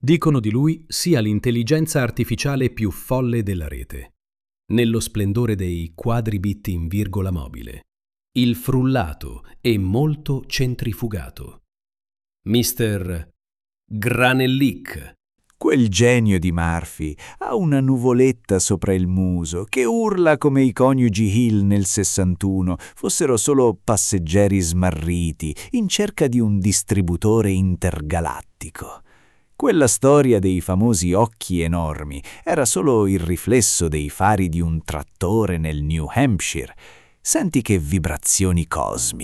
Dicono di lui sia l'intelligenza artificiale più folle della rete, nello splendore dei quadribit in virgola mobile, il frullato e molto centrifugato. Mr. Granellic. Quel genio di Murphy ha una nuvoletta sopra il muso che urla come i coniugi Hill nel 61 fossero solo passeggeri smarriti in cerca di un distributore intergalattico. Quella storia dei famosi occhi enormi era solo il riflesso dei fari di un trattore nel New Hampshire. Senti che vibrazioni cosmiche.